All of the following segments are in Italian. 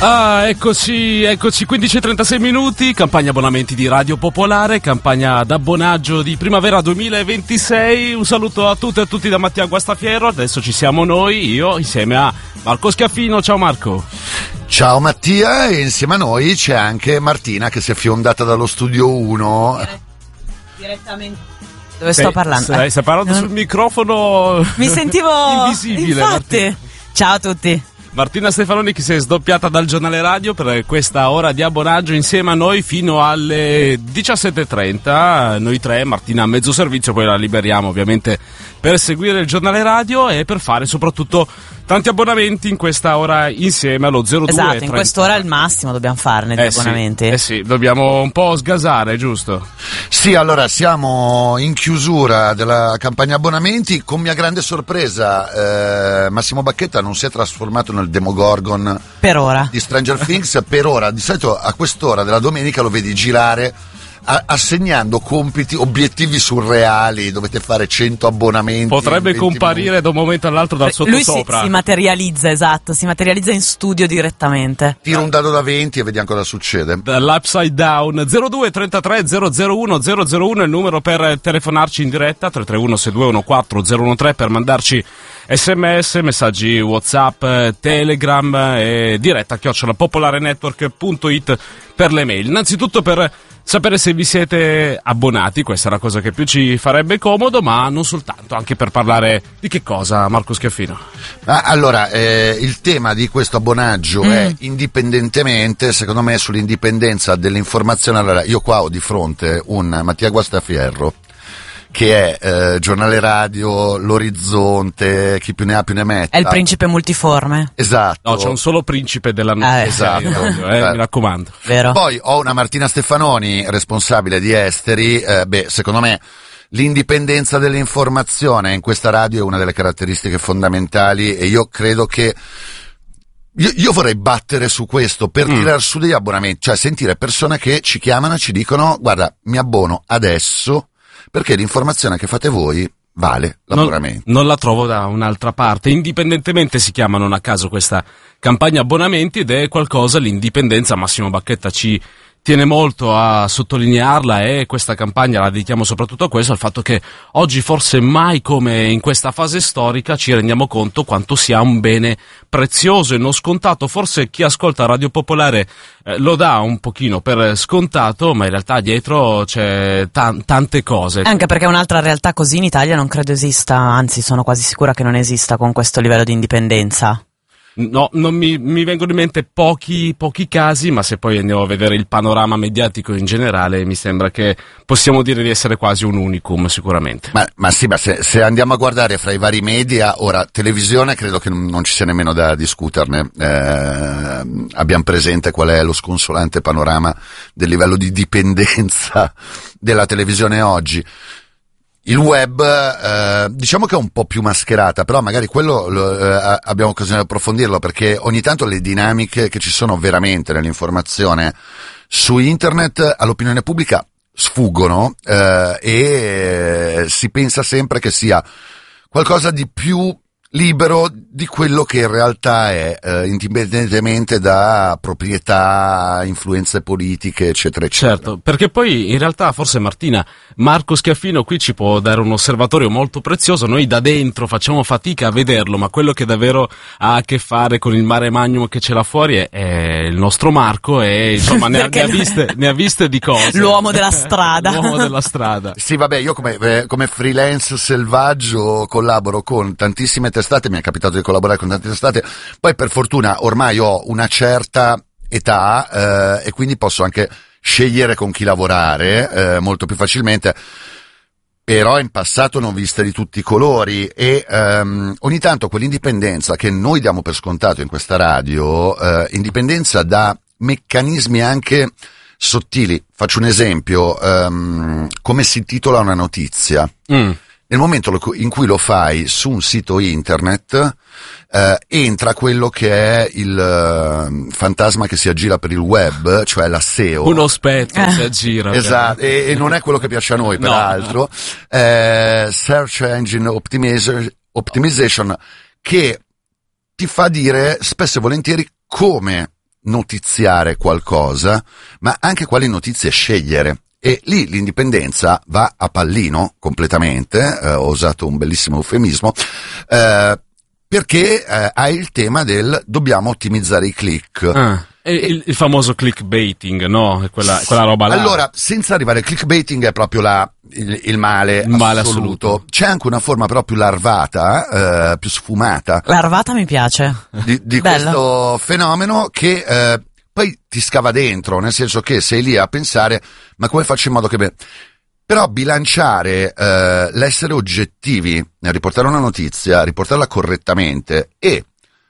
Eccoci, 15:36 minuti, campagna abbonamenti di Radio Popolare, campagna d'abbonaggio di primavera 2026. Un saluto a tutte e a tutti da Mattia Guastafiero. Adesso ci siamo noi, io insieme a Marco Schiaffino. Ciao Marco. Ciao Mattia, e insieme a noi c'è anche Martina che si è fiondata dallo studio 1. Direttamente. Dove sto parlando? Stai parlando sul microfono. Mi sentivo invisibile. Infatti. Ciao a tutti. Martina Stefanoni che si è sdoppiata dal giornale radio per questa ora di abbonaggio insieme a noi fino alle 17:30. Noi tre, Martina a mezzo servizio, poi la liberiamo ovviamente per seguire il giornale radio e per fare soprattutto tanti abbonamenti in questa ora insieme allo 02. Esatto, in quest'ora il massimo dobbiamo farne di abbonamenti. Sì, dobbiamo un po' sgasare, giusto? Sì, allora siamo in chiusura della campagna abbonamenti. Con mia grande sorpresa Massimo Bacchetta non si è trasformato nel Demogorgon per ora di Stranger Things. Per ora, di solito a quest'ora della domenica lo vedi girare assegnando compiti, obiettivi surreali. Dovete fare 100 abbonamenti. Potrebbe comparire da un momento all'altro dal sottosopra. Lui si materializza, esatto, si materializza in studio direttamente. Tira un dado da 20 e vediamo cosa succede. Dall'Upside Down. 02 33 001 001 è il numero per telefonarci in diretta, 331 6214 013 per mandarci SMS, messaggi WhatsApp, Telegram e diretta @popolarenetwork.it per le mail. Innanzitutto per sapere se vi siete abbonati, questa è la cosa che più ci farebbe comodo, ma non soltanto, anche per parlare di che cosa, Marco Schiaffino? Allora, il tema di questo abbonaggio è indipendentemente, secondo me, sull'indipendenza dell'informazione. Allora, io qua ho di fronte un Mattia Guastafierro che è giornale radio, l'orizzonte, chi più ne ha più ne metta. È il principe multiforme. Esatto. No, c'è un solo principe della notizia. Esatto. Mi raccomando. Vero. Poi ho una Martina Stefanoni, responsabile di esteri. Secondo me l'indipendenza dell'informazione in questa radio è una delle caratteristiche fondamentali, e io credo che io vorrei battere su questo per tirar su degli abbonamenti, cioè sentire persone che ci chiamano e ci dicono: guarda, mi abbono adesso perché l'informazione che fate voi vale l'abbonamento. Non la trovo da un'altra parte. Indipendentemente si chiama non a caso questa campagna abbonamenti, ed è qualcosa, l'indipendenza, Massimo Bacchetta ci tiene molto a sottolinearla, e questa campagna la dedichiamo soprattutto a questo, al fatto che oggi forse mai come in questa fase storica ci rendiamo conto quanto sia un bene prezioso e non scontato. Forse chi ascolta Radio Popolare lo dà un pochino per scontato, ma in realtà dietro c'è tante cose. Anche perché un'altra realtà così in Italia non credo esista, anzi sono quasi sicura che non esista con questo livello di indipendenza. No, non mi vengono in mente pochi casi, ma se poi andiamo a vedere il panorama mediatico in generale, mi sembra che possiamo dire di essere quasi un unicum, sicuramente. Ma se andiamo a guardare fra i vari media, ora televisione credo che non ci sia nemmeno da discuterne. Abbiamo presente qual è lo sconsolante panorama del livello di dipendenza della televisione oggi. Il web, diciamo che è un po' più mascherata, però magari quello abbiamo occasione di approfondirlo, perché ogni tanto le dinamiche che ci sono veramente nell'informazione su internet all'opinione pubblica sfuggono, e si pensa sempre che sia qualcosa di più libero di quello che in realtà è, indipendentemente da proprietà, influenze politiche, eccetera, eccetera. Certo, perché poi in realtà forse Marco Schiaffino qui ci può dare un osservatorio molto prezioso. Noi da dentro facciamo fatica a vederlo, ma quello che davvero ha a che fare con il mare magnum che c'è là fuori è il nostro Marco, e insomma ne ha viste di cose. L'uomo della strada. L'uomo della strada. Sì, vabbè, io come freelance selvaggio collaboro con tantissime testate, mi è capitato di collaborare con tante testate, poi per fortuna ormai ho una certa età, e quindi posso anche scegliere con chi lavorare molto più facilmente, però in passato ne ho viste di tutti i colori, e ogni tanto quell'indipendenza che noi diamo per scontato in questa radio, indipendenza da meccanismi anche sottili. Faccio un esempio, come si titola una notizia. Nel momento in cui lo fai su un sito internet, entra quello che è il fantasma che si aggira per il web, cioè la SEO. Uno spettro si aggira. Esatto, e non è quello che piace a noi, peraltro. Search Engine Optimization, che ti fa dire spesso e volentieri come notiziare qualcosa, ma anche quali notizie scegliere. E lì l'indipendenza va a pallino completamente, ho usato un bellissimo eufemismo, perché hai il tema del dobbiamo ottimizzare i click. Il famoso clickbaiting, no? Quella roba là. Allora, senza arrivare al clickbaiting è proprio il male assoluto. C'è anche una forma però più larvata, più sfumata. Larvata mi piace. Di questo fenomeno che poi ti scava dentro, nel senso che sei lì a pensare, ma come faccio in modo che... Però bilanciare l'essere oggettivi nel riportare una notizia, riportarla correttamente e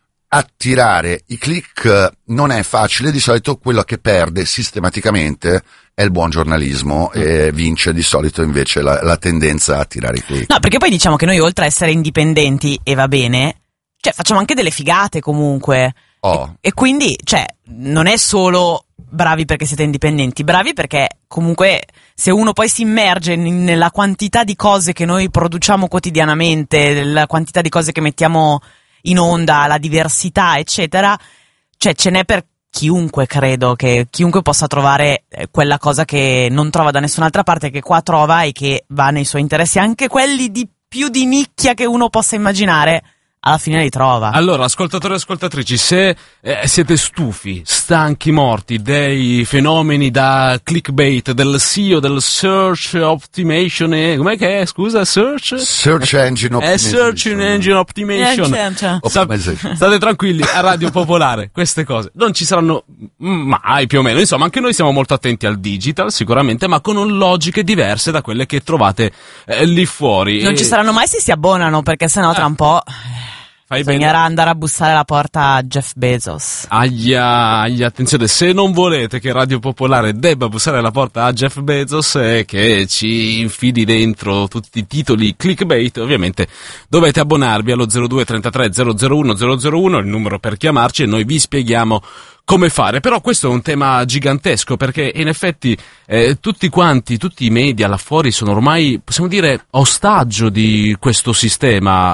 attirare i click non è facile. Di solito quello che perde sistematicamente è il buon giornalismo e vince di solito invece la tendenza a attirare i click. No, perché poi diciamo che noi oltre a essere indipendenti, e va bene, cioè facciamo anche delle figate comunque. E quindi, cioè, non è solo bravi perché siete indipendenti, bravi perché comunque se uno poi si immerge nella quantità di cose che noi produciamo quotidianamente, la quantità di cose che mettiamo in onda, la diversità, eccetera, cioè ce n'è per chiunque, credo, che chiunque possa trovare quella cosa che non trova da nessun'altra parte, che qua trova e che va nei suoi interessi, anche quelli di più di nicchia che uno possa immaginare. Alla fine li trova. Allora, ascoltatori e ascoltatrici, se siete stufi, stanchi, morti dei fenomeni da clickbait, del SEO, del search optimization, com'è che è? Scusa, search engine optimization. Search engine optimization. State tranquilli, a Radio Popolare queste cose non ci saranno mai, più o meno. Insomma, anche noi siamo molto attenti al digital, sicuramente, ma con logiche diverse da quelle che trovate lì fuori. Non ci saranno mai se si abbonano, perché sennò tra un po'... bisognerà andare a bussare alla porta a Jeff Bezos. Attenzione, se non volete che Radio Popolare debba bussare alla porta a Jeff Bezos e che ci infili dentro tutti i titoli clickbait, ovviamente dovete abbonarvi allo 02 33 001 001, il numero per chiamarci, e noi vi spieghiamo come fare. Però questo è un tema gigantesco, perché in effetti tutti i media là fuori sono ormai, possiamo dire, ostaggio di questo sistema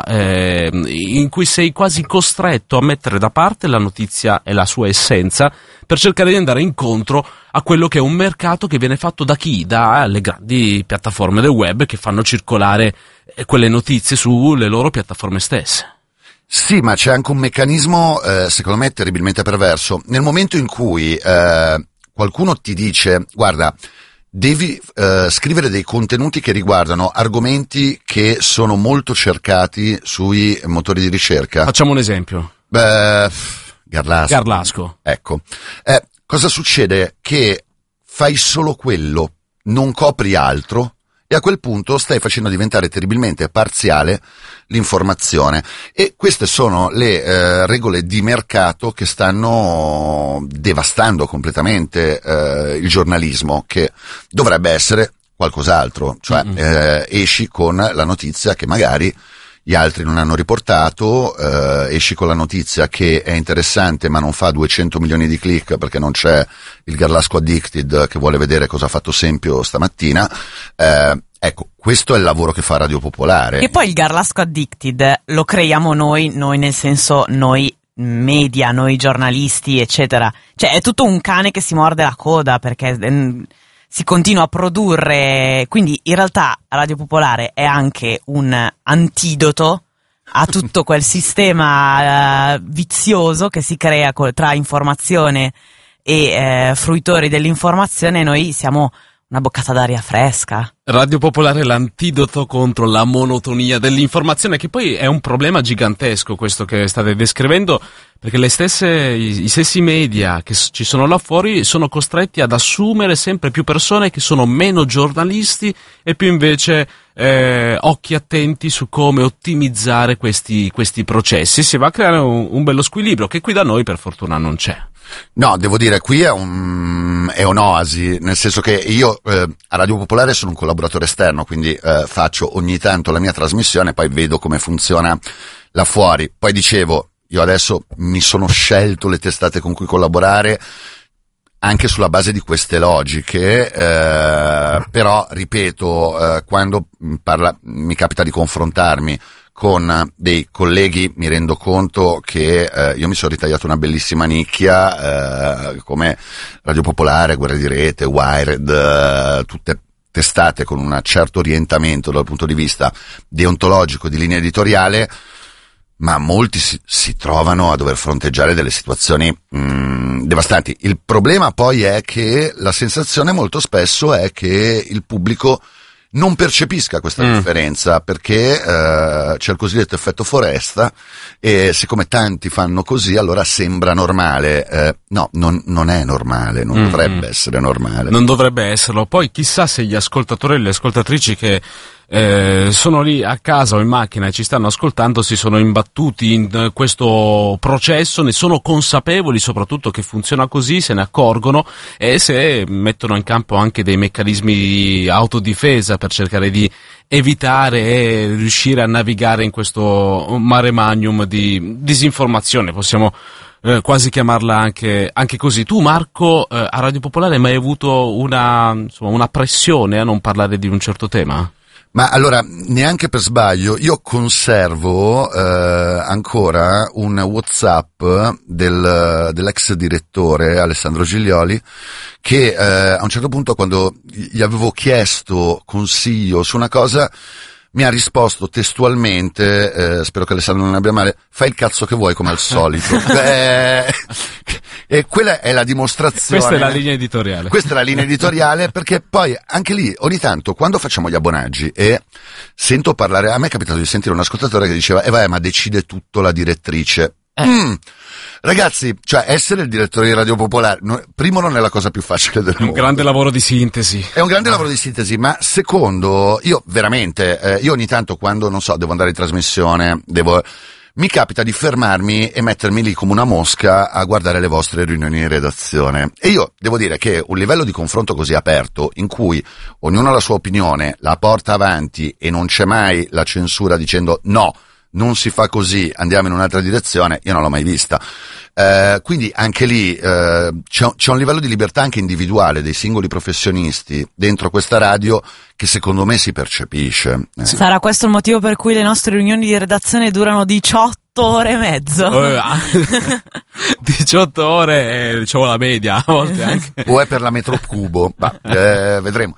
in cui sei quasi costretto a mettere da parte la notizia e la sua essenza per cercare di andare incontro a quello che è un mercato che viene fatto da chi? Dalle grandi piattaforme del web che fanno circolare quelle notizie sulle loro piattaforme stesse. Sì, ma c'è anche un meccanismo, secondo me, terribilmente perverso. Nel momento in cui qualcuno ti dice, guarda, devi scrivere dei contenuti che riguardano argomenti che sono molto cercati sui motori di ricerca. Facciamo un esempio. Garlasco. Ecco. Cosa succede? Che fai solo quello, non copri altro, e a quel punto stai facendo diventare terribilmente parziale l'informazione. E queste sono le regole di mercato che stanno devastando completamente il giornalismo, che dovrebbe essere qualcos'altro, cioè esci con la notizia che magari gli altri non hanno riportato, esci con la notizia che è interessante ma non fa 200 milioni di click perché non c'è il Garlasco Addicted che vuole vedere cosa ha fatto Sempio stamattina. Ecco, questo è il lavoro che fa Radio Popolare. E poi il Garlasco Addicted lo creiamo noi nel senso noi media, noi giornalisti, eccetera. Cioè è tutto un cane che si morde la coda, perché si continua a produrre, quindi in realtà Radio Popolare è anche un antidoto a tutto quel sistema vizioso che si crea tra informazione e fruitori dell'informazione. Noi siamo una boccata d'aria fresca. Radio Popolare è l'antidoto contro la monotonia dell'informazione, che poi è un problema gigantesco questo che state descrivendo, perché i stessi media che ci sono là fuori sono costretti ad assumere sempre più persone che sono meno giornalisti e più invece occhi attenti su come ottimizzare questi processi. Si va a creare un bello squilibrio che qui da noi per fortuna non c'è. No, devo dire, qui è un'oasi, nel senso che io a Radio Popolare sono un collaboratore esterno, quindi faccio ogni tanto la mia trasmissione, poi vedo come funziona là fuori. Poi dicevo, io adesso mi sono scelto le testate con cui collaborare anche sulla base di queste logiche, però ripeto, quando mi capita di confrontarmi con dei colleghi mi rendo conto che io mi sono ritagliato una bellissima nicchia, come Radio Popolare, Guerre di Rete, Wired, tutte testate con un certo orientamento dal punto di vista deontologico, di linea editoriale, ma molti si trovano a dover fronteggiare delle situazioni devastanti. Il problema poi è che la sensazione molto spesso è che il pubblico non percepisca questa differenza, perché c'è il cosiddetto effetto foresta, e siccome tanti fanno così allora sembra normale. No, non è normale, non dovrebbe essere normale. Non dovrebbe esserlo. Poi chissà se gli ascoltatori e le ascoltatrici che sono lì a casa o in macchina e ci stanno ascoltando si sono imbattuti in questo processo, ne sono consapevoli soprattutto che funziona così, se ne accorgono, e se mettono in campo anche dei meccanismi di autodifesa per cercare di evitare e riuscire a navigare in questo mare magnum di disinformazione, possiamo quasi chiamarla anche così. Tu, Marco, a Radio Popolare hai mai avuto una pressione a non parlare di un certo tema? Ma allora, neanche per sbaglio, io conservo ancora un WhatsApp dell'ex direttore Alessandro Giglioli, che a un certo punto, quando gli avevo chiesto consiglio su una cosa, mi ha risposto testualmente, spero che Alessandro non abbia male: fai il cazzo che vuoi come al solito. E quella è la dimostrazione. Questa è la linea editoriale. Questa è la linea editoriale, perché poi anche lì ogni tanto, quando facciamo gli abbonaggi e sento parlare, a me è capitato di sentire un ascoltatore che diceva vai, ma decide tutto la direttrice. Ragazzi, cioè essere il direttore di Radio Popolare, primo, non è la cosa più facile del mondo. È un grande lavoro di sintesi. È un grande lavoro di sintesi, ma secondo, io veramente, io ogni tanto, quando non so, devo andare in trasmissione, mi capita di fermarmi e mettermi lì come una mosca a guardare le vostre riunioni di redazione. E io devo dire che un livello di confronto così aperto, in cui ognuno ha la sua opinione, la porta avanti e non c'è mai la censura dicendo no, non si fa così, andiamo in un'altra direzione, io non l'ho mai vista. Quindi anche lì c'è un livello di libertà anche individuale dei singoli professionisti dentro questa radio che secondo me si percepisce. Sarà questo il motivo per cui le nostre riunioni di redazione durano 18 ore e mezzo. 18 ore è, diciamo, la media, a volte anche. O è per la metro cubo, vedremo.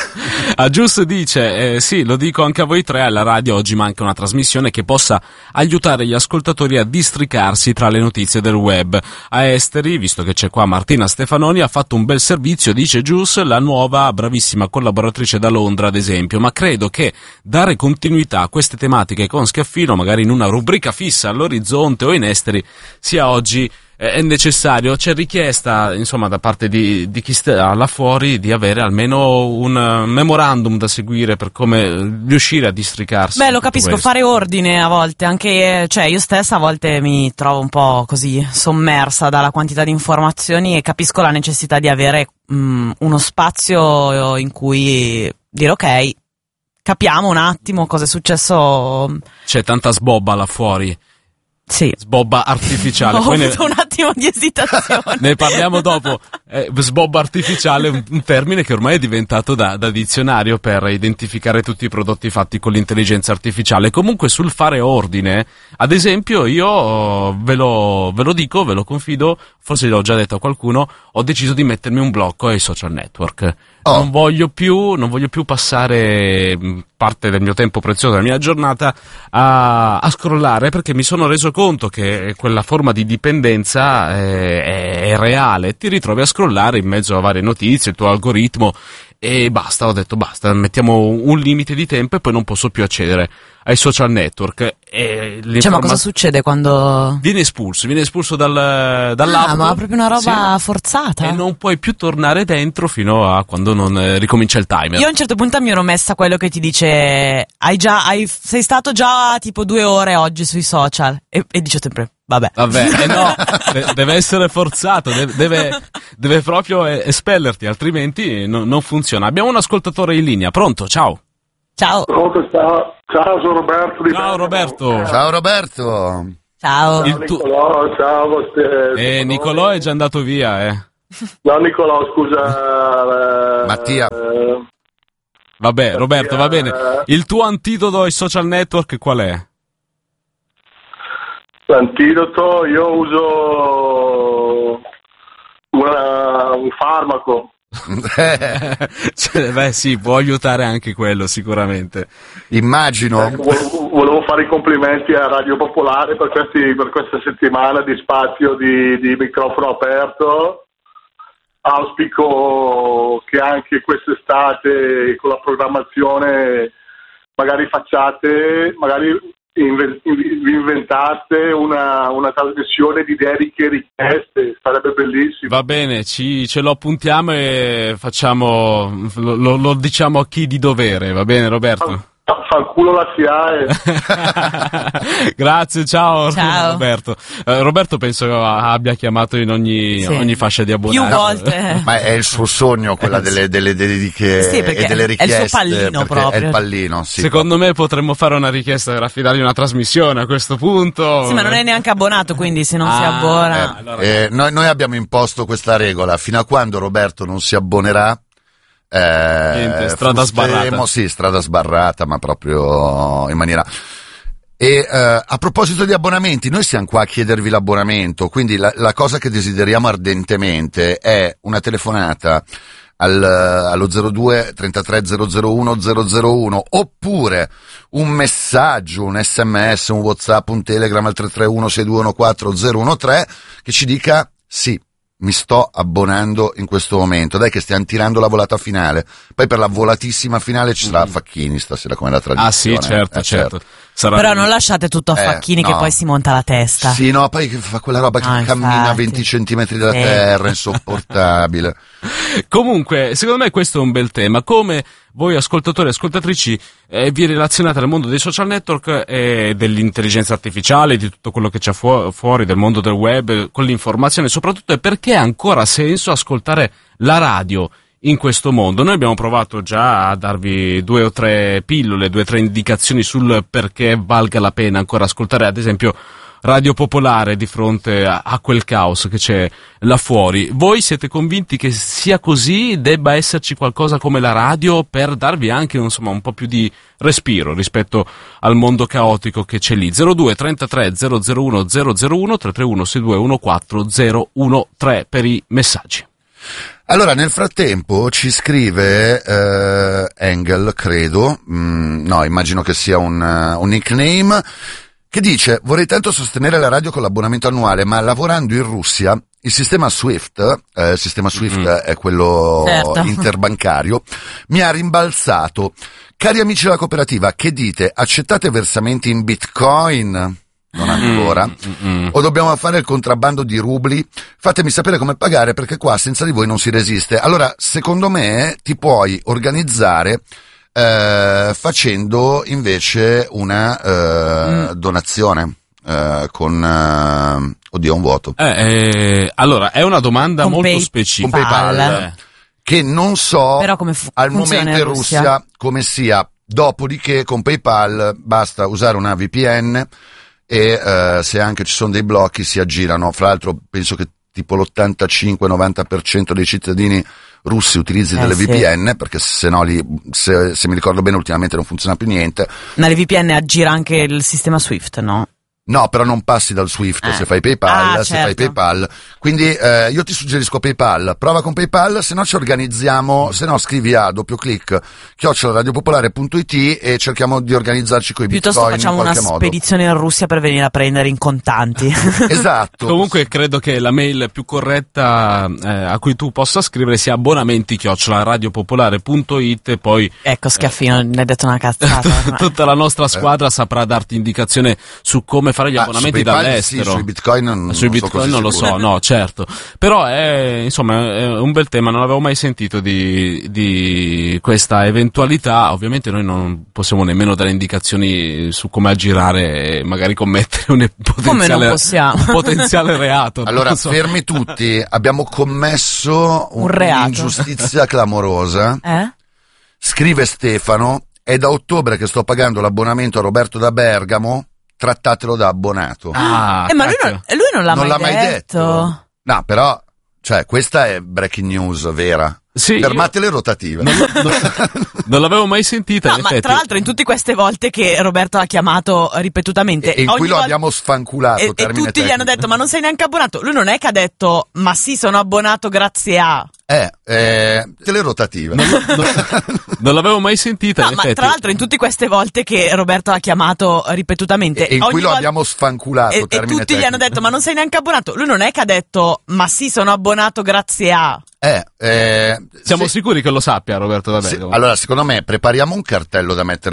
Gius dice, sì, lo dico anche a voi tre, alla radio oggi manca una trasmissione che possa aiutare gli ascoltatori a districarsi tra le notizie del web. A Esteri, visto che c'è qua Martina Stefanoni, ha fatto un bel servizio, dice Gius, la nuova bravissima collaboratrice da Londra, ad esempio, ma credo che dare continuità a queste tematiche con Schiaffino, magari in una rubrica fissa all'orizzonte o in Esteri, sia oggi è necessario. C'è richiesta, insomma, da parte di chi sta là fuori di avere almeno un memorandum da seguire per come riuscire a districarsi. Beh, lo capisco, questo. fare ordine a volte, anche, cioè io stessa a volte mi trovo un po' così sommersa dalla quantità di informazioni e capisco la necessità di avere uno spazio in cui dire ok, capiamo un attimo cosa è successo. C'è tanta sbobba là fuori. Sì. Sbobba artificiale. Ho avuto un attimo di esitazione. Ne parliamo dopo. Sbobba artificiale, un termine che ormai è diventato da dizionario per identificare tutti i prodotti fatti con l'intelligenza artificiale. Comunque sul fare ordine, ad esempio, io ve lo dico, ve lo confido, forse l'ho già detto a qualcuno, ho deciso di mettermi un blocco ai social network. Non voglio più passare parte del mio tempo prezioso, della mia giornata a scrollare, perché mi sono reso conto che quella forma di dipendenza è reale. Ti ritrovi a scrollare in mezzo a varie notizie, il tuo algoritmo, e basta, ho detto basta, mettiamo un limite di tempo e poi non posso più accedere ai social network. Cioè, ma cosa succede quando viene espulso dall'app? Ma proprio una roba sì, forzata, e non puoi più tornare dentro fino a quando non ricomincia il timer. Io a un certo punto mi ero messa quello che ti dice sei stato già tipo 2 ore oggi sui social, e dice sempre vabbè, no, deve essere forzato, deve proprio espellerti, altrimenti non funziona. Abbiamo un ascoltatore in linea, pronto? Ciao. Ciao, ciao, sono Roberto. Ciao Roberto. Ciao Roberto. Ciao. Nicolò, ciao. Nicolò è già andato via, No, Nicolò, scusa. Mattia. Vabbè, Roberto, va bene. Il tuo antidoto ai social network qual è? L'antidoto, io uso un farmaco. Beh sì, può aiutare anche quello sicuramente. Immagino. Volevo fare i complimenti a Radio Popolare per questa settimana di spazio di microfono aperto. Auspico che anche quest'estate con la programmazione magari vi inventaste una trasmissione di dediche e richieste, sarebbe bellissimo. Va bene, ce lo appuntiamo e facciamo, lo diciamo a chi di dovere, va bene Roberto? Fanculo la SIAE. Grazie, ciao. Roberto. Roberto penso abbia chiamato in ogni fascia di abbonati. Più volte. Ma è il suo sogno quella delle dediche e delle richieste. È il suo pallino proprio. È il pallino, sì. Secondo me potremmo fare una richiesta per affidargli una trasmissione a questo punto. Sì, ma non è neanche abbonato, quindi se non si abbona. Allora... noi abbiamo imposto questa regola. Fino a quando Roberto non si abbonerà, niente, strada sbarrata. Sì, strada sbarrata, ma proprio in maniera... E a proposito di abbonamenti, noi siamo qua a chiedervi l'abbonamento, quindi la cosa che desideriamo ardentemente è una telefonata allo 02 33 001 001 oppure un messaggio, un SMS, un WhatsApp, un Telegram al 331 6214 013 che ci dica sì, mi sto abbonando in questo momento, dai che stiamo tirando la volata finale, poi per la volatissima finale ci sarà Facchini stasera come la tradizione. Ah sì, certo. Però non lasciate tutto a Facchini che poi si monta la testa. Sì, no, poi fa quella roba che cammina 20 centimetri dalla terra, insopportabile. Comunque, secondo me questo è un bel tema, come voi ascoltatori e ascoltatrici vi relazionate al mondo dei social network e dell'intelligenza artificiale, di tutto quello che c'è fuori del mondo del web, con l'informazione, soprattutto è perché ha ancora senso ascoltare la radio in questo mondo. Noi abbiamo provato già a darvi 2 o 3 pillole, 2 o 3 indicazioni sul perché valga la pena ancora ascoltare, ad esempio, Radio Popolare di fronte a quel caos che c'è là fuori. Voi siete convinti che sia così, debba esserci qualcosa come la radio per darvi anche insomma un po' più di respiro rispetto al mondo caotico che c'è lì? 02 33 001 001 331 62 14 013 per i messaggi. Allora, nel frattempo ci scrive Engel, credo, no, immagino che sia un nickname, che dice: vorrei tanto sostenere la radio con l'abbonamento annuale, ma lavorando in Russia il sistema SWIFT, è quello interbancario, mi ha rimbalzato. Cari amici della cooperativa, che dite? Accettate versamenti in Bitcoin? Non ancora. O dobbiamo fare il contrabbando di rubli? Fatemi sapere come pagare, perché qua senza di voi non si resiste. Allora, secondo me ti puoi organizzare facendo invece una donazione con oddio, un vuoto. Allora, è una domanda con molto specifica. Con PayPal, che non so al momento in Russia come sia. Dopodiché con PayPal basta usare una VPN e se anche ci sono dei blocchi si aggirano. Fra l'altro penso che tipo l'85-90% dei cittadini russi utilizzi delle VPN, perché se no se mi ricordo bene ultimamente non funziona più niente. Ma le VPN aggira anche il sistema SWIFT, no? No, però non passi dal SWIFT se fai PayPal, certo. fai PayPal. Quindi io ti suggerisco PayPal, prova con PayPal, se no ci organizziamo, se no scrivi a @radiopopolare.it e cerchiamo di organizzarci coi Bitcoin in qualche modo. Piuttosto facciamo una spedizione in Russia per venire a prendere in contanti. Esatto. Comunque credo che la mail più corretta a cui tu possa scrivere sia abbonamenti@radiopopolare.it e poi ecco, Schiaffino, ne hai detto una cazzata. Tutta la nostra squadra saprà darti indicazione su come fare gli abbonamenti dall'estero. Sì, sui Bitcoin non lo so, no, certo. Però è un bel tema, non avevo mai sentito di questa eventualità. Ovviamente noi non possiamo nemmeno dare indicazioni su come aggirare e magari commettere un potenziale reato. Allora, fermi tutti, abbiamo commesso un'ingiustizia clamorosa. Scrive Stefano: è da ottobre che sto pagando l'abbonamento a Roberto da Bergamo, trattatelo da abbonato. Ma lui non l'ha mai detto. No, però, cioè, questa è breaking news vera. Sì, fermate le rotative. Non l'avevo mai sentita. No, ma tra l'altro in tutte queste volte che Roberto ha chiamato ripetutamente e in cui lo abbiamo sfanculato, e tutti tecnico. gli hanno detto ma non sei neanche abbonato, lui non è che ha detto ma sì sono abbonato grazie a telerotative. Non l'avevo mai sentita. No, in ma effetti. tra l'altro in tutte queste volte che Roberto ha chiamato ripetutamente e in cui lo abbiamo sfanculato, e tutti gli hanno detto ma non sei neanche abbonato, lui non è che ha detto ma sì sono abbonato grazie a Siamo sicuri che lo sappia Roberto D'Alessio? Allora secondo me prepariamo un cartello da mettere